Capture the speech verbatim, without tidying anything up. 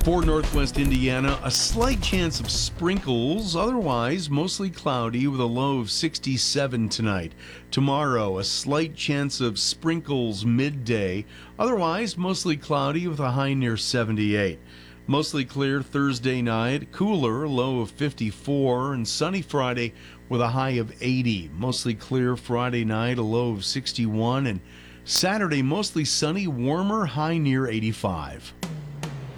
For northwest Indiana, a slight chance of sprinkles, otherwise mostly cloudy with a low of sixty-seven tonight. Tomorrow, a slight chance of sprinkles midday, otherwise mostly cloudy with a high near seventy-eight. Mostly clear Thursday night, cooler, low of fifty-four, and sunny Friday with a high of eighty. Mostly clear Friday night, a low of sixty-one, and Saturday mostly sunny, warmer, high near eighty-five.